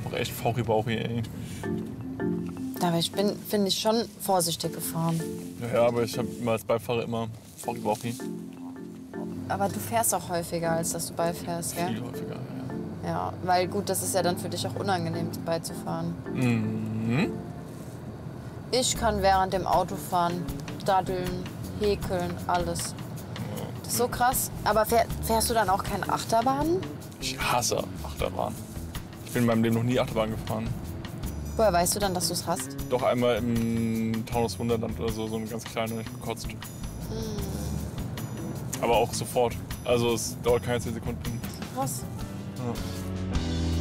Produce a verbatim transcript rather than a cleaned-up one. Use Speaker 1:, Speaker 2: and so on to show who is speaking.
Speaker 1: auch echt Fauchi-Bauchi, ey.
Speaker 2: Aber ich bin, finde ich, schon vorsichtig gefahren.
Speaker 1: Ja, ja, aber ich habe immer als Beifahrer immer Fauchi-Bauchi.
Speaker 2: Aber du fährst auch häufiger, als dass du beifährst, gell?
Speaker 1: Viel häufiger, ja.
Speaker 2: Ja, weil gut, das ist ja dann für dich auch unangenehm, beizufahren.
Speaker 1: Mhm.
Speaker 2: Ich kann während dem Autofahren daddeln, häkeln, alles. Das ist so krass. Aber fähr, fährst du dann auch keine Achterbahn?
Speaker 1: Ich hasse Achterbahn. Ich bin in meinem Leben noch nie Achterbahn gefahren.
Speaker 2: Woher weißt du dann, dass du es hast?
Speaker 1: Doch einmal im Taunus Wunderland oder so, so eine ganz kleine, und ich gekotzt.
Speaker 2: Hm.
Speaker 1: Aber auch sofort. Also es dauert keine zehn Sekunden.
Speaker 2: Krass.
Speaker 1: Ja.